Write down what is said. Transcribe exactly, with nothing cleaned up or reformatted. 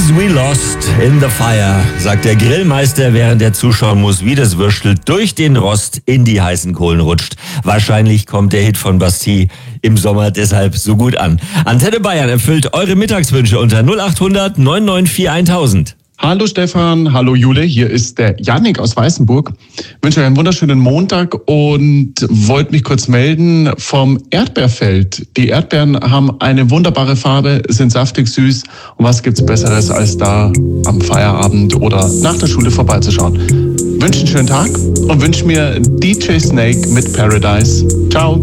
As we lost in the fire, sagt der Grillmeister, während er zuschauen muss, wie das Würstel durch den Rost in die heißen Kohlen rutscht. Wahrscheinlich kommt der Hit von Bastille im Sommer deshalb so gut an. Antenne Bayern erfüllt eure Mittagswünsche unter null acht hundert neun neun vier tausend. Hallo Stefan, hallo Jule, hier ist der Jannik aus Weißenburg. Ich wünsche euch einen wunderschönen Montag und wollte mich kurz melden vom Erdbeerfeld. Die Erdbeeren haben eine wunderbare Farbe, sind saftig süß. Und was gibt's Besseres, als da am Feierabend oder nach der Schule vorbeizuschauen? Wünsche einen schönen Tag und wünsche mir D J Snake mit Paradise. Ciao.